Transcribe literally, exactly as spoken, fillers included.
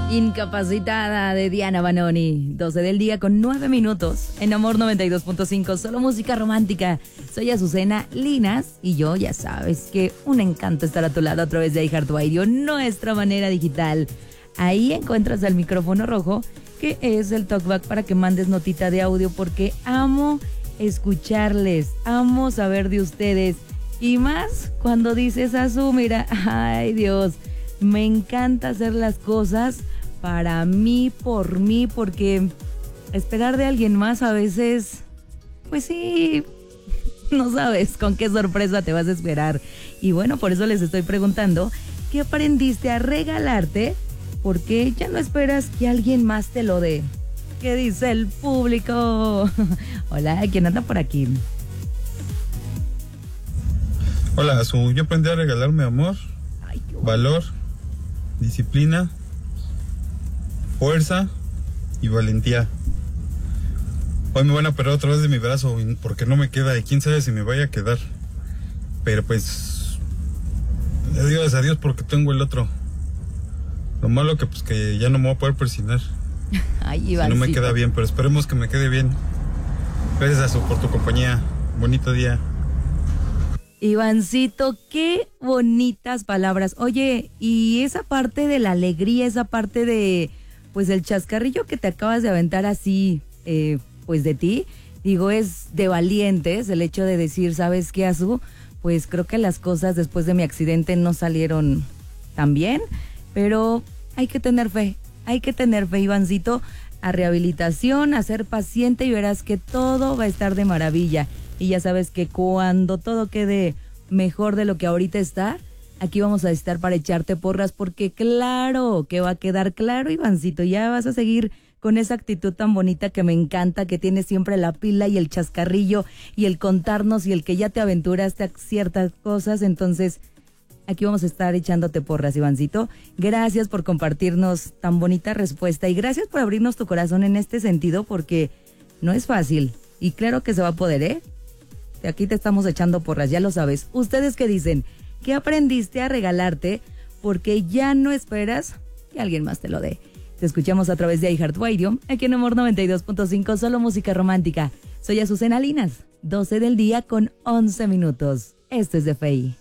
Incapacitada de Diana Banoni, doce del día con nueve minutos, en Amor noventa y dos punto cinco, solo música romántica. Soy Azucena Linas y yo, ya sabes que un encanto estar a tu lado a través de iHeartRadio, nuestra manera digital. Ahí encuentras el micrófono rojo, que es el talkback para que mandes notita de audio, porque amo escucharles, amo saber de ustedes. Y más cuando dices, Azu, mira, ay Dios, me encanta hacer las cosas para mí, por mí, porque esperar de alguien más a veces, pues sí, no sabes con qué sorpresa te vas a esperar. Y bueno, por eso les estoy preguntando, ¿qué aprendiste a regalarte? Porque ya no esperas que alguien más te lo dé. ¿Qué dice el público? Hola, ¿quién anda por aquí? Hola, Azu, yo aprendí a regalarme amor, Ay, valor, disciplina, fuerza y valentía. Hoy me van a operar otra vez de mi brazo porque no me queda y quién sabe si me vaya a quedar. Pero pues, gracias a Dios porque tengo el otro. Lo malo que pues que ya no me voy a poder persignar. Ay, si no me queda bien, pero esperemos que me quede bien. Gracias, Azu, por tu compañía. Bonito día. Ivancito, qué bonitas palabras. Oye, y esa parte de la alegría, esa parte de, pues el chascarrillo que te acabas de aventar así, eh, pues de ti, digo, es de valientes el hecho de decir, ¿sabes qué, Azu? Pues creo que las cosas después de mi accidente no salieron tan bien, pero hay que tener fe, hay que tener fe, Ivancito, a rehabilitación, a ser paciente y verás que todo va a estar de maravilla. Y ya sabes que cuando todo quede mejor de lo que ahorita está, aquí vamos a estar para echarte porras, porque claro que va a quedar claro, Ivancito, ya vas a seguir con esa actitud tan bonita que me encanta, que tienes siempre la pila y el chascarrillo y el contarnos y el que ya te aventuraste a ciertas cosas. Entonces, aquí vamos a estar echándote porras, Ivancito. Gracias por compartirnos tan bonita respuesta y gracias por abrirnos tu corazón en este sentido, porque no es fácil. Y claro que se va a poder, ¿eh? Aquí te estamos echando porras, ya lo sabes. ¿Ustedes qué dicen? ¿Qué aprendiste a regalarte? Porque ya no esperas que alguien más te lo dé. Te escuchamos a través de iHeartRadio, aquí en Amor noventa y dos punto cinco, solo música romántica. Soy Azucena Linas, doce del día con once minutos. Esto es de F I.